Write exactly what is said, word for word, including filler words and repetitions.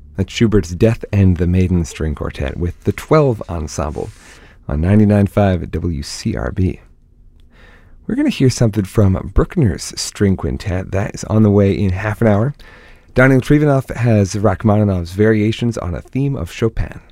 That's Schubert's Death and the Maiden String Quartet with the twelve Ensemble on ninety-nine point five W C R B. We're going to hear something from Bruckner's String Quintet. That is on the way in half an hour. Daniel Trivanov has Rachmaninoff's Variations on a Theme of Chopin.